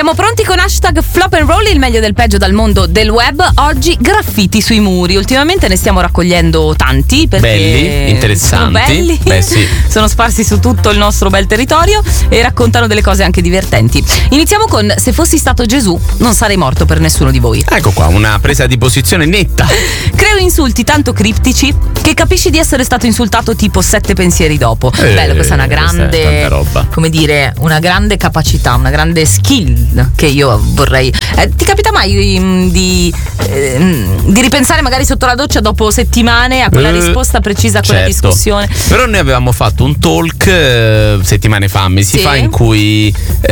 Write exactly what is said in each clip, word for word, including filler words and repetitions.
Siamo pronti con hashtag Flop and Roll, il meglio del peggio dal mondo del web. Oggi graffiti sui muri. Ultimamente ne stiamo raccogliendo tanti perché belli, interessanti. Sono belli. Beh, sì. Sono sparsi su tutto il nostro bel territorio e raccontano delle cose anche divertenti. Iniziamo con: se fossi stato Gesù non sarei morto per nessuno di voi. Ecco qua, una presa di posizione netta. Creo insulti tanto criptici che capisci di essere stato insultato tipo sette pensieri dopo. Eh, Bello, questa è una grande, questa è tanta roba. come dire, una grande capacità, una grande skill che io vorrei. Eh, ti capita mai mh, di, eh, di ripensare magari sotto la doccia dopo settimane a quella Eh, risposta precisa a quella certo. discussione? Però noi avevamo fatto un talk eh, settimane fa, mesi Sì. fa, in cui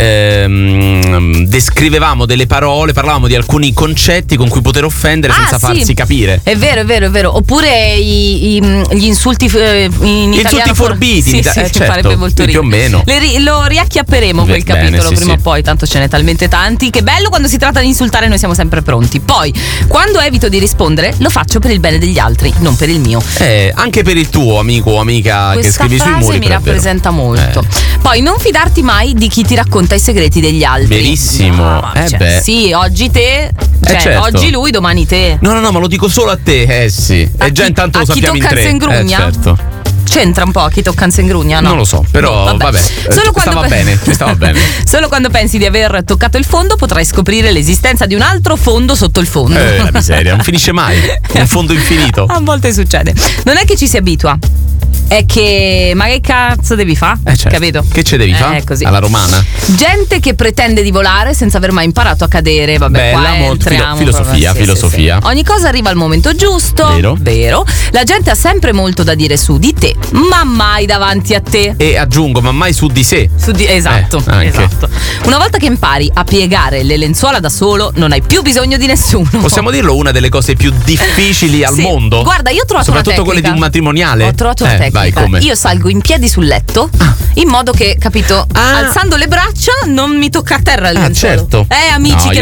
ehm, descrivevamo delle parole, parlavamo di alcuni concetti con cui poter offendere Ah, senza sì. farsi capire. È vero, è vero, è vero. Oppure i, i, gli insulti eh, in Gli italiano insulti forbiti, sì, in sì, ita- eh, che certo, farebbe molto più ridere. o meno. Le ri- lo riacchiapperemo quel Bene, capitolo sì, prima sì. o poi, tanto ce n'è talmente tanti. Che bello quando si tratta di insultare, noi siamo sempre pronti. Poi, quando evito di rispondere, lo faccio per il bene degli altri, non per il mio. Eh, anche per il tuo amico o amica Questa che scrivi sui frase muri, mi però è vero. rappresenta molto. Eh. Poi, non fidarti mai di chi ti racconta i segreti degli altri. Verissimo. No, Eh cioè, beh. sì, oggi te, cioè, certo. oggi lui, domani te. No, no, no, ma lo dico solo a te, eh sì. A E già chi- intanto lo a chi sappiamo in tocca tre. se ingrugna? Eh, certo. C'entra un po' a chi tocca in grugna, no? Non lo so, però No, vabbè. Solo Eh, quando stava pe- bene, mi stava bene. Solo quando pensi di aver toccato il fondo potrai scoprire l'esistenza di un altro fondo sotto il fondo. Eh, la miseria, non finisce mai. Un fondo infinito. A volte succede. Non è che ci si abitua, è che ma che cazzo devi fare? Eh, certo. Capito? Che ce devi Eh, fare? così. Alla romana? Gente che pretende di volare senza aver mai imparato a cadere. Vabbè, Bella, qua molto entriamo filo- filosofia, proprio, sì, filosofia. sì, sì. Ogni cosa arriva al momento giusto. Vero. Vero. La gente ha sempre molto da dire su di te, ma mai davanti a te. E aggiungo, ma mai su di sé. Su di- esatto, Eh, anche. esatto. Una volta che impari a piegare le lenzuola da solo, non hai più bisogno di nessuno. Possiamo dirlo, una delle cose più difficili al Sì. mondo? Guarda, io ho trovato una soprattutto quelle di tecnica. un matrimoniale. Ho trovato una Eh, tecnica. vai, come? Io salgo in piedi sul letto in modo che, capito, Ah. alzando le braccia non mi tocca a terra il Ah, lenzuolo. certo. Eh, amici, No, che io